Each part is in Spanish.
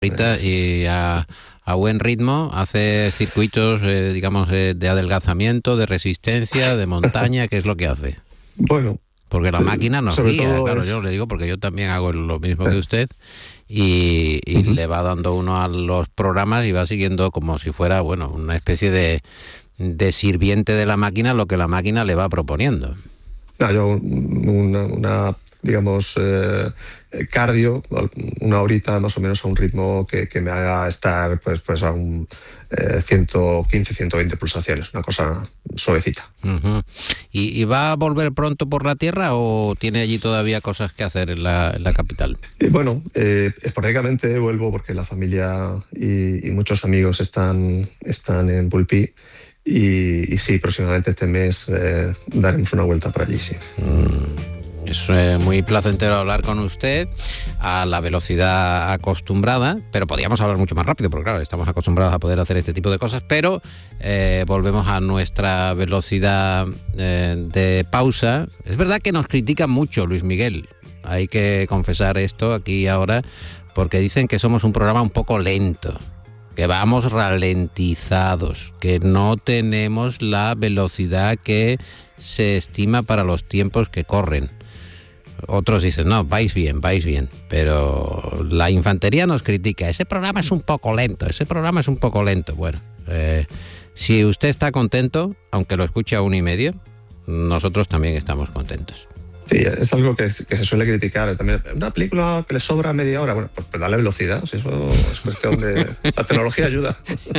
y a buen ritmo hace circuitos, digamos, de adelgazamiento, de resistencia, de montaña. ¿Qué es lo que hace? Bueno, porque la máquina nos guía, claro, es... yo le digo porque yo también hago lo mismo que usted y le va dando uno a los programas y va siguiendo como si fuera, bueno, una especie de sirviente de la máquina, lo que la máquina le va proponiendo. Yo una digamos, cardio, una horita más o menos a un ritmo que me haga estar pues a un 115, 120 pulsaciones, una cosa suavecita. Uh-huh. ¿Y va a volver pronto por la tierra o tiene allí todavía cosas que hacer en la capital? Bueno, esporádicamente vuelvo porque la familia y muchos amigos están en Vulpí. Y sí, próximamente este mes daremos una vuelta por allí, sí. Es muy placentero hablar con usted a la velocidad acostumbrada, pero podríamos hablar mucho más rápido, porque claro, estamos acostumbrados a poder hacer este tipo de cosas, pero volvemos a nuestra velocidad de pausa. Es verdad que nos critican mucho, Luis Miguel, hay que confesar esto aquí y ahora, porque dicen que somos un programa un poco lento, que vamos ralentizados, que no tenemos la velocidad que se estima para los tiempos que corren. Otros dicen, no, vais bien, pero la infantería nos critica, ese programa es un poco lento. Bueno, si usted está contento, aunque lo escuche a 1:30, nosotros también estamos contentos. Sí, es algo que se suele criticar también. Una película que le sobra media hora, bueno, pues dale velocidad, si eso es cuestión de... La tecnología ayuda.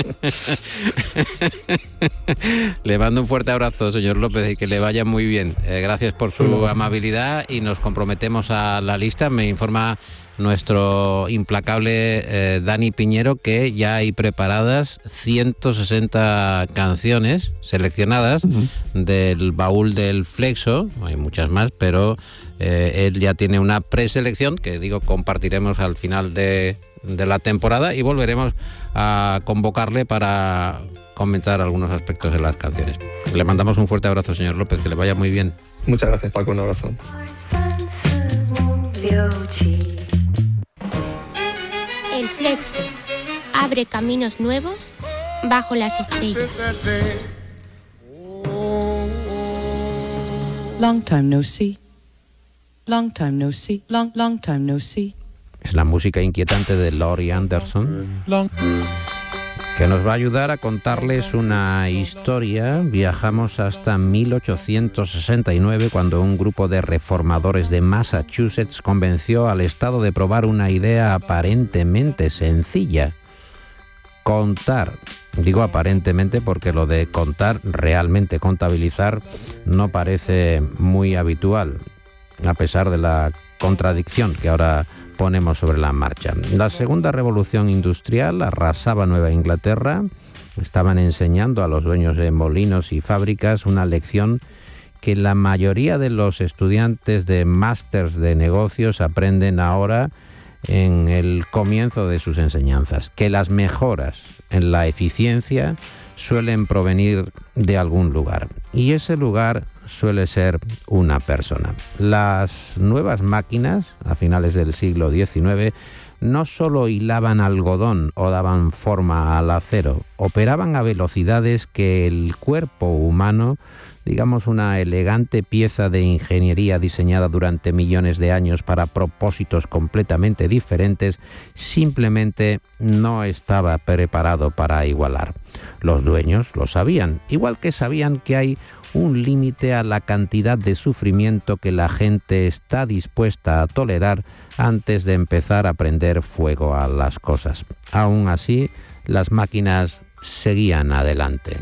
Le mando un fuerte abrazo, señor López, y que le vaya muy bien. Gracias por su amabilidad y nos comprometemos a la lista. Me informa nuestro implacable Dani Piñero que ya hay preparadas 160 canciones seleccionadas del baúl del Flexo. Hay muchas más, pero él ya tiene una preselección que compartiremos al final de la temporada y volveremos a convocarle para comentar algunos aspectos de las canciones. Le mandamos un fuerte abrazo, señor López, que le vaya muy bien. Muchas gracias, Paco, un abrazo. El Flexo abre caminos nuevos bajo las estrellas. Long time no see. Long time no see. Long time no see. Es la música inquietante de Laurie Anderson, que nos va a ayudar a contarles una historia. Viajamos hasta 1869, cuando un grupo de reformadores de Massachusetts convenció al Estado de probar una idea aparentemente sencilla: contar. Digo aparentemente porque lo de contar, realmente contabilizar, no parece muy habitual, a pesar de la contradicción que ahora ponemos sobre la marcha. La segunda revolución industrial arrasaba Nueva Inglaterra. Estaban enseñando a los dueños de molinos y fábricas una lección que la mayoría de los estudiantes de másters de negocios aprenden ahora en el comienzo de sus enseñanzas, que las mejoras en la eficiencia suelen provenir de algún lugar, y ese lugar suele ser una persona. Las nuevas máquinas, a finales del siglo XIX, no solo hilaban algodón o daban forma al acero, operaban a velocidades que el cuerpo humano, digamos una elegante pieza de ingeniería diseñada durante millones de años para propósitos completamente diferentes, simplemente no estaba preparado para igualar. Los dueños lo sabían, igual que sabían que hay un límite a la cantidad de sufrimiento que la gente está dispuesta a tolerar antes de empezar a prender fuego a las cosas. Aún así, las máquinas seguían adelante.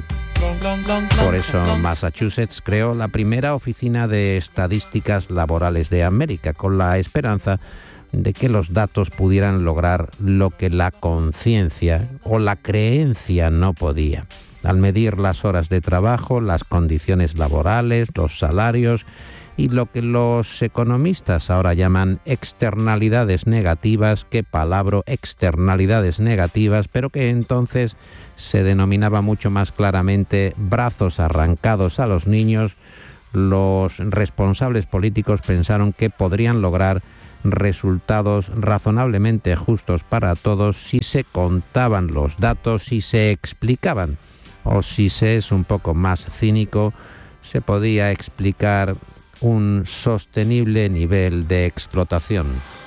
Por eso Massachusetts creó la primera oficina de estadísticas laborales de América, con la esperanza de que los datos pudieran lograr lo que la conciencia o la creencia no podía: al medir las horas de trabajo, las condiciones laborales, los salarios y lo que los economistas ahora llaman externalidades negativas. Qué palabra, externalidades negativas, pero que entonces se denominaba mucho más claramente brazos arrancados a los niños. Los responsables políticos pensaron que podrían lograr resultados razonablemente justos para todos si se contaban los datos, si se explicaban, o si se es un poco más cínico, se podía explicar un sostenible nivel de explotación.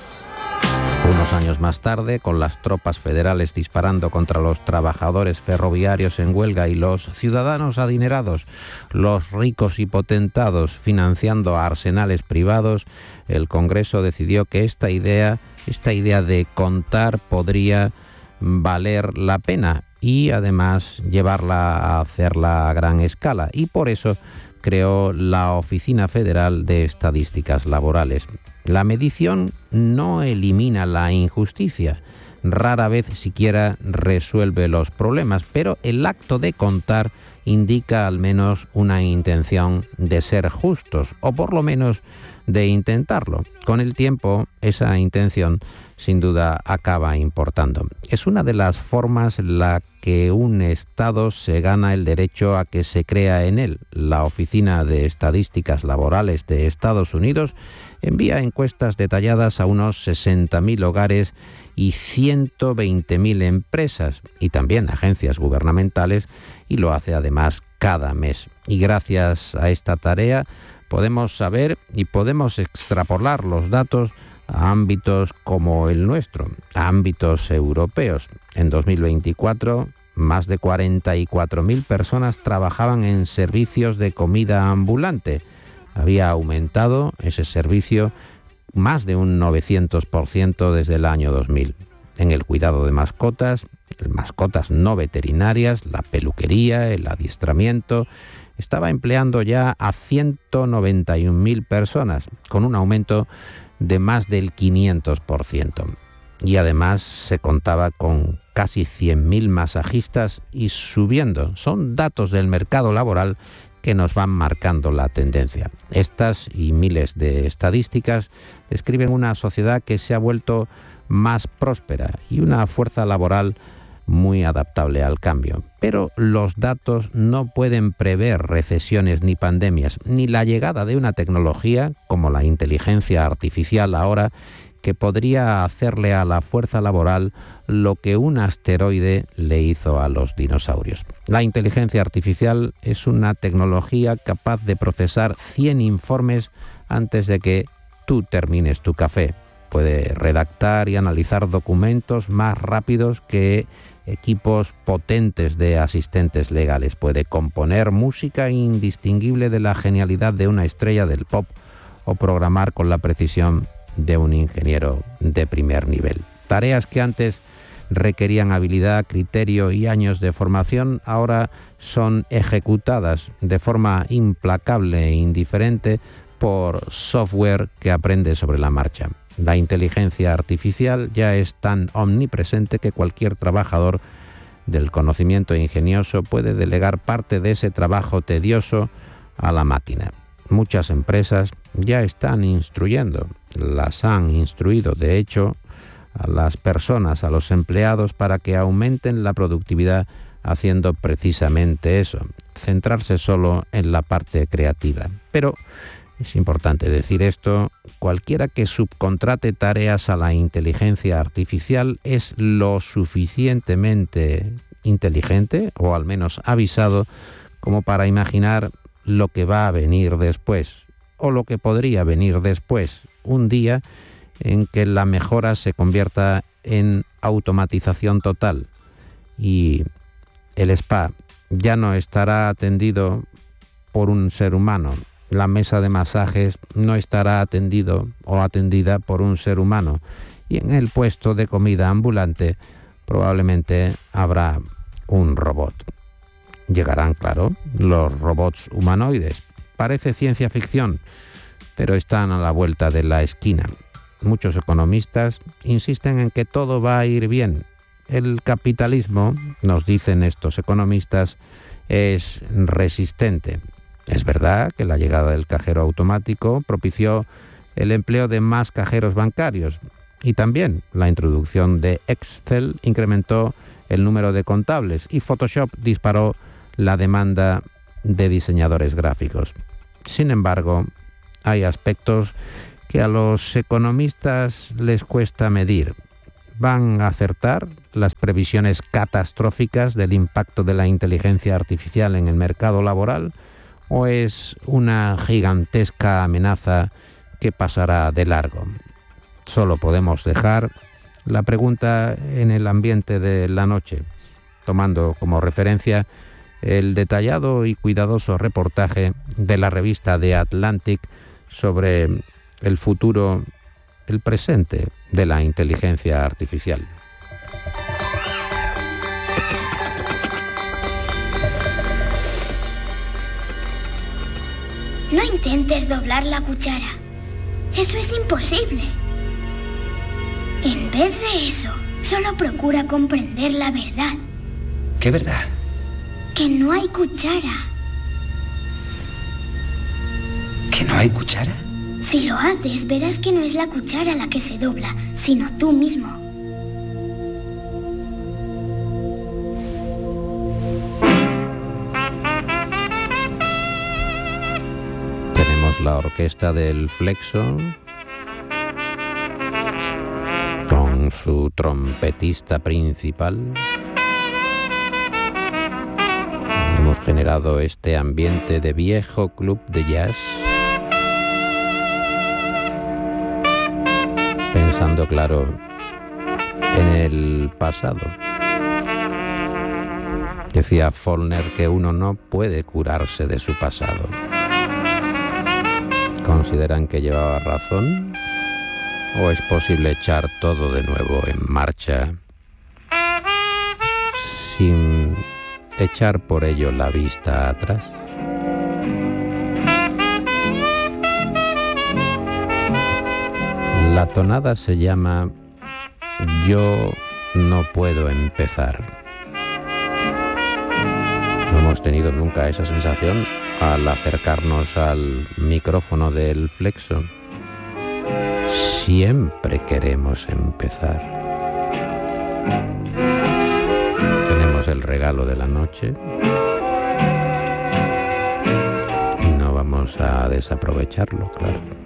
Unos años más tarde, con las tropas federales disparando contra los trabajadores ferroviarios en huelga y los ciudadanos adinerados, los ricos y potentados financiando arsenales privados, el Congreso decidió que esta idea de contar podría valer la pena y además llevarla a hacerla a gran escala. Y por eso creó la Oficina Federal de Estadísticas Laborales. La medición no elimina la injusticia, rara vez siquiera resuelve los problemas, pero el acto de contar indica al menos una intención de ser justos, o por lo menos de intentarlo. Con el tiempo, esa intención sin duda acaba importando. Es una de las formas en la que un Estado se gana el derecho a que se crea en él. La Oficina de Estadísticas Laborales de Estados Unidos envía encuestas detalladas a unos 60.000 hogares y 120.000 empresas y también agencias gubernamentales, y lo hace además cada mes. Y gracias a esta tarea podemos saber y podemos extrapolar los datos a ámbitos como el nuestro, a ámbitos europeos. En 2024, más de 44.000 personas trabajaban en servicios de comida ambulante. Había aumentado ese servicio más de un 900% desde el año 2000. En el cuidado de mascotas no veterinarias, la peluquería, el adiestramiento, estaba empleando ya a 191.000 personas, con un aumento de más del 500%. Y además se contaba con casi 100.000 masajistas y subiendo. Son datos del mercado laboral que nos van marcando la tendencia. Estas y miles de estadísticas describen una sociedad que se ha vuelto más próspera y una fuerza laboral muy adaptable al cambio. Pero los datos no pueden prever recesiones ni pandemias, ni la llegada de una tecnología como la inteligencia artificial ahora, que podría hacerle a la fuerza laboral lo que un asteroide le hizo a los dinosaurios. La inteligencia artificial es una tecnología capaz de procesar 100 informes antes de que tú termines tu café. Puede redactar y analizar documentos más rápidos que equipos potentes de asistentes legales. Puede componer música indistinguible de la genialidad de una estrella del pop o programar con la precisión de un ingeniero de primer nivel. Tareas que antes requerían habilidad, criterio y años de formación, ahora son ejecutadas de forma implacable e indiferente por software que aprende sobre la marcha. La inteligencia artificial ya es tan omnipresente que cualquier trabajador del conocimiento ingenioso puede delegar parte de ese trabajo tedioso a la máquina. Muchas empresas ya están instruyendo, las han instruido de hecho a las personas, a los empleados, para que aumenten la productividad haciendo precisamente eso, centrarse solo en la parte creativa. Pero es importante decir esto, cualquiera que subcontrate tareas a la inteligencia artificial es lo suficientemente inteligente, o al menos avisado, como para imaginar lo que va a venir después, o lo que podría venir después, un día en que la mejora se convierta en automatización total y el spa ya no estará atendido por un ser humano, la mesa de masajes no estará atendido o atendida por un ser humano, y en el puesto de comida ambulante probablemente habrá un robot. Llegarán, claro, los robots humanoides. Parece ciencia ficción, pero están a la vuelta de la esquina. Muchos economistas insisten en que todo va a ir bien. El capitalismo, nos dicen estos economistas, es resistente. Es verdad que la llegada del cajero automático propició el empleo de más cajeros bancarios, y también la introducción de Excel incrementó el número de contables y Photoshop disparó la demanda de diseñadores gráficos. Sin embargo, hay aspectos que a los economistas les cuesta medir. ¿Van a acertar las previsiones catastróficas del impacto de la inteligencia artificial en el mercado laboral? ¿O es una gigantesca amenaza que pasará de largo? Solo podemos dejar la pregunta en el ambiente de la noche, tomando como referencia el detallado y cuidadoso reportaje de la revista The Atlantic sobre el futuro, el presente de la inteligencia artificial. No intentes doblar la cuchara. Eso es imposible. En vez de eso, solo procura comprender la verdad. ¿Qué verdad? Que no hay cuchara. ¿Que no hay cuchara? Si lo haces, verás que no es la cuchara la que se dobla, sino tú mismo. Tenemos la orquesta del Flexo con su trompetista principal. Hemos generado este ambiente de viejo club de jazz, pensando, claro, en el pasado. Decía Faulkner que uno no puede curarse de su pasado. ¿Consideran que llevaba razón? ¿O es posible echar todo de nuevo en marcha sin echar por ello la vista atrás? La tonada se llama Yo no puedo empezar. No hemos tenido nunca esa sensación al acercarnos al micrófono del Flexo. Siempre queremos empezar. Tenemos el regalo de la noche y no vamos a desaprovecharlo, claro.